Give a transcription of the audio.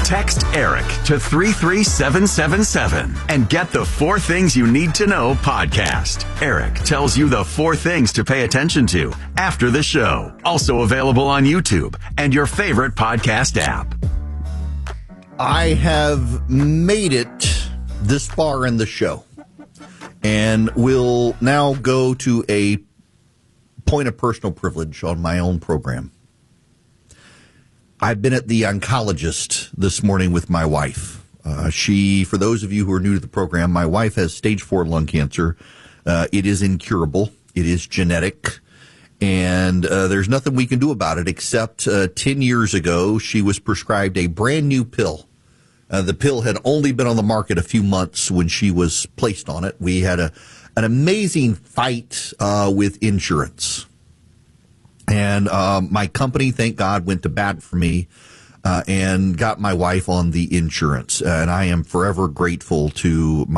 Text ERIC to 33777 and get the 4 Things You Need to Know podcast. ERIC tells you the 4 things to pay attention to after the show. Also available on YouTube and your favorite podcast app. I have made it this far in the show, and will now go to a point of personal privilege on my own program. I've been at the oncologist this morning with my wife. For those of you who are new to the program, my wife has stage 4 lung cancer. It is incurable. It is genetic. And there's nothing we can do about it except 10 years ago, she was prescribed a brand new pill. The pill had only been on the market a few months when she was placed on it. We had an amazing fight with insurance. And my company, thank God, went to bat for me and got my wife on the insurance. And I am forever grateful to